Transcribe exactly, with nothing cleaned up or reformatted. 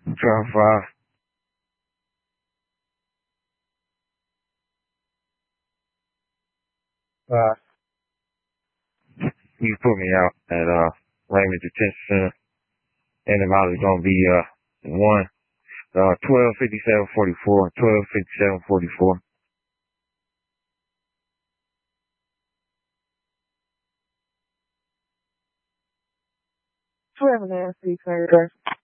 Drop five. Uh, you put me out at uh Raymond Detention Center, and the amount is gonna be uh one uh twelve fifty seven forty four, twelve fifty seven forty four. Twelve and a half feet, sir.